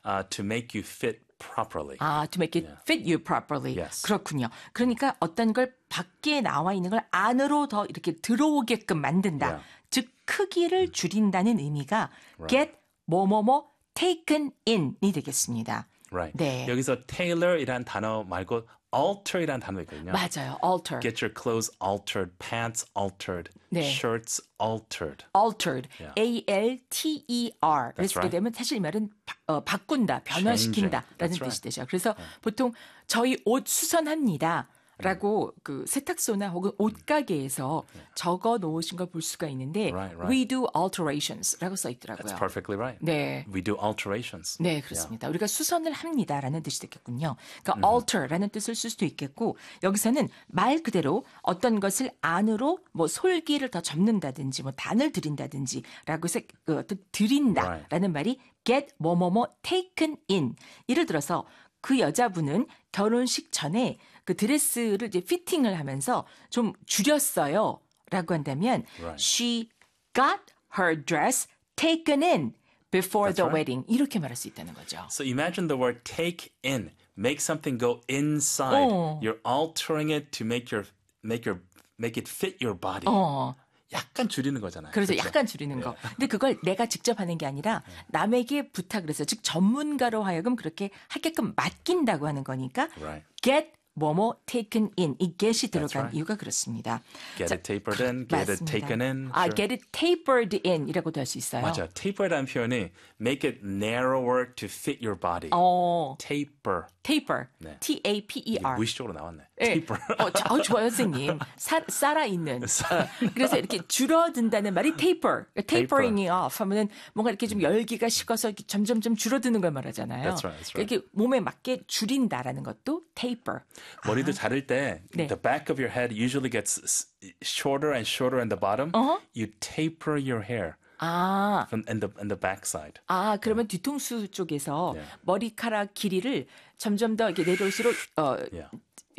to make you fit properly. to make it fit you properly. Yes. 그렇군요. 그러니까 어떤 걸 밖에 나와 있는 걸 안으로 더 이렇게 들어오게끔 만든다. Yeah. 즉 크기를 줄인다는 의미가 get 뭐뭐뭐 taken in이 되겠습니다. Right. 네. 여기서 tailor이란 단어 말고 alter이란 단어 있거든요. 맞아요. alter. Get your clothes altered, pants altered, 네. shirts altered. altered. Yeah. A-L-T-E-R. That's 쓰게 right. 되면 사실 이 말은 바꾼다, 변화시킨다라는 That's right. 뜻이 되죠. 그래서 보통 저희 옷 수선합니다. 라고 그 세탁소나 혹은 옷가게에서 적어 놓으신 걸 볼 수가 있는데 Right. We do alterations라고 써 있더라고요. That's perfectly right. 네. We do alterations. 네, 그렇습니다. 우리가 수선을 합니다라는 뜻이 되겠군요. 그러니까 alter라는 뜻을 쓸 수도 있겠고 여기서는 말 그대로 어떤 것을 안으로 뭐 솔기를 더 접는다든지 뭐 단을 들인다든지라고 해서 들인다라는 말이 get 뭐뭐뭐 taken in. 예를 들어서 그 여자분은 결혼식 전에 그 드레스를 이제 피팅을 하면서 좀 줄였어요. 라고 한다면 Right. She got her dress taken in before That's the right. wedding. 이렇게 말할 수 있다는 거죠. So imagine the word take in. Make something go inside. You're altering it to make it fit your body. 약간 줄이는 거잖아요. 그래서 그렇죠? 약간 줄이는 거. 근데 그걸 내가 직접 하는 게 아니라 남에게 부탁을 해서 즉 전문가로 하여금 그렇게 하게끔 맡긴다고 하는 거니까 Right. get 뭐뭐 taken in 이 get이 들어간 right. 이유가 그렇습니다. Get it tapered in, get it 맞습니다. taken in. 아, Sure. get it tapered in이라고도 할 수 있어요. 맞아. tapered라는 표현이 make it narrower to fit your body. taper. taper, 네. T-A-P-E-R. 무의식적으로 나왔네. 네. taper. 좋아요, 선생님. 살아있는. 그래서 이렇게 줄어든다는 말이 taper. tapering이 off 하면은 뭔가 이렇게 좀 열기가 식어서 이렇게 점점점 줄어드는 걸 말하잖아요. That's right, that's right. 이렇게 몸에 맞게 줄인다라는 것도 taper. 머리도 자를 때 네. the back of your head usually gets shorter and shorter in the bottom. You taper your hair from in the back side. 그러면 뒤통수 쪽에서 네. 머리카락 길이를 점점 더 이렇게 내려올수록 Yeah.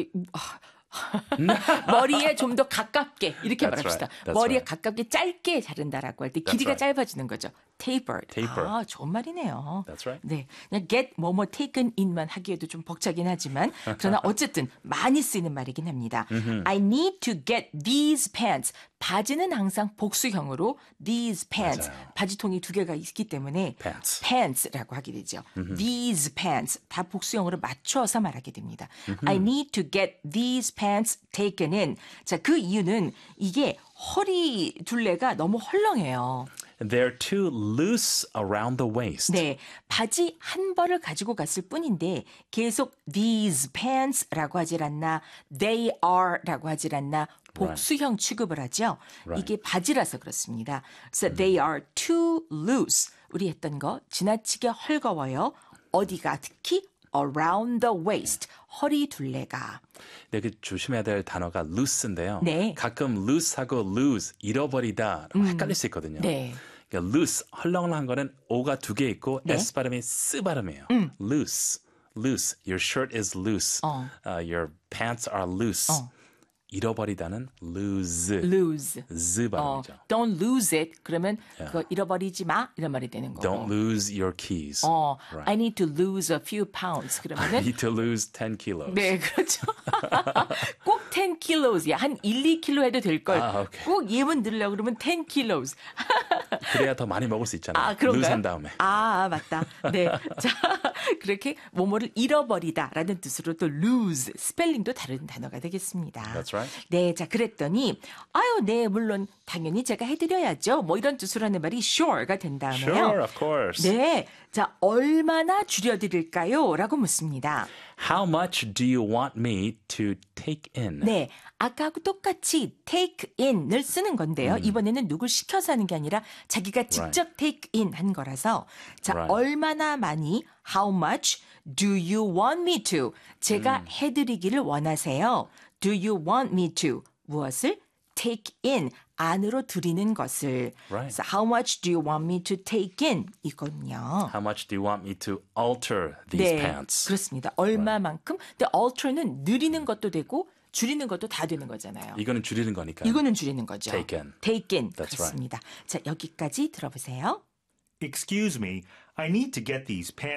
머리에 좀 더 가깝게 이렇게 That's 말합시다. right. That's 머리에 right. 가깝게 짧게 자른다라고 할 때 길이가 right. 짧아지는 거죠. tapered. Taper. 좋은 말이네요. That's right. 네, 그냥 get 뭐뭐 taken in만 하기에도 좀 벅차긴 하지만 그러나 어쨌든 많이 쓰이는 말이긴 합니다. I need to get these pants. 바지는 항상 복수형으로 these pants. 맞아요. 바지통이 두 개가 있기 때문에 Pants. pants라고 하게 되죠. These pants 다 복수형으로 맞춰서 말하게 됩니다. I need to get these pants taken in. 자, 그 이유는 이게 허리 둘레가 너무 헐렁해요. They're too loose around the waist. 네, 바지 한 벌을 가지고 갔을 뿐인데 계속 these pants라고 하질 않나, they are라고 하질 않나 복수형 취급을 하죠. Right. 이게 바지라서 그렇습니다. So they are too loose. 우리 했던 거 지나치게 헐거워요. 어디가 특히 around the waist. 허리 둘레가. 네, 그 조심해야 될 단어가 loose인데요. 네. 가끔 loose하고 lose, 잃어버리다 헷갈릴 수 있거든요. 네. 그러니까 loose, 헐렁한 거는 O가 두 개 있고 네. S 발음이 S 발음이에요. loose, loose. Your shirt is loose. Your pants are loose. 잃어버리다는 lose. lose. Z 발음이죠. don't lose it. 그러면 그거 잃어버리지 마. 이런 말이 되는 거고. Don't lose your keys. I need to lose a few pounds. I 그러면은 need to lose 10 kilos. 네, 그렇죠. 꼭 10 kilos야. 한 1, 2kg 해도 될 걸. 오케이. 꼭 예문 들으려고 그러면 10 kilos. 그래야 더 많이 먹을 수 있잖아요. 그런가요? lose 한 다음에. 맞다. 네. 자, 그렇게 뭐뭐를 잃어버리다라는 뜻으로 또 lose, 스펠링도 다른 단어가 되겠습니다. That's right. 네, 자, 그랬더니 네, 물론 당연히 제가 해드려야죠. 뭐 이런 뜻으로 하는 말이 sure가 된 다음에요. Sure, of course. 네, 자, 얼마나 줄여드릴까요? 라고 묻습니다. How much do you want me to take in? 네, 아까하고 똑같이 take in을 쓰는 건데요. 이번에는 누굴 시켜서 하는 게 아니라 자기가 직접 take in 한 거라서 자, Right. 얼마나 많이 how much do you want me to 제가 해드리기를 원하세요. Do you want me to 무엇을 take in 안으로 들이는 것을 Right. so how much do you want me to take in 이거든요. How much do you want me to alter these 네, pants? 그렇습니다. 얼마만큼? 근데 alter는 늘리는 것도 되고 줄이는 것도 다 되는 거잖아요. 이거는 줄이는 거니까. 이거는 줄이는 거죠. Take in. Take in. That's 그렇습니다. 자, 여기까지 들어보세요. Excuse me, I need to get these pants